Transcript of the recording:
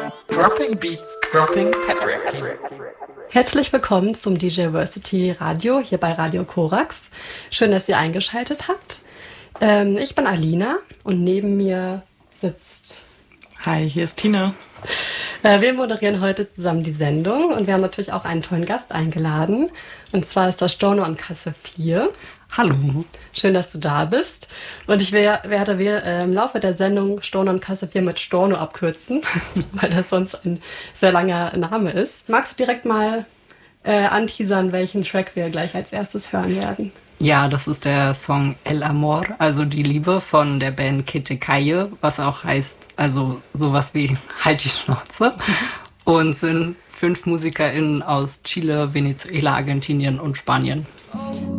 Dropping Beats, Dropping Patriarchy. Herzlich willkommen zum DJversity Radio hier bei Radio Korax. Schön, dass ihr eingeschaltet habt. Ich bin Alina und neben mir sitzt... Hi, hier ist Tina. Wir moderieren heute zusammen die Sendung und wir haben natürlich auch einen tollen Gast eingeladen. Und zwar ist das Storno und Kasse 4. Hallo. Schön, dass du da bist. Und ich werde im Laufe der Sendung Storno und Kasse 4 mit Storno abkürzen, weil das sonst ein sehr langer Name ist. Magst du direkt mal anteasern, welchen Track wir gleich als erstes hören werden? Ja, das ist der Song El Amor, also die Liebe von der Band Kete Calle, was auch heißt, also sowas wie Halt die Schnauze. Und sind 5 MusikerInnen aus Chile, Venezuela, Argentinien und Spanien.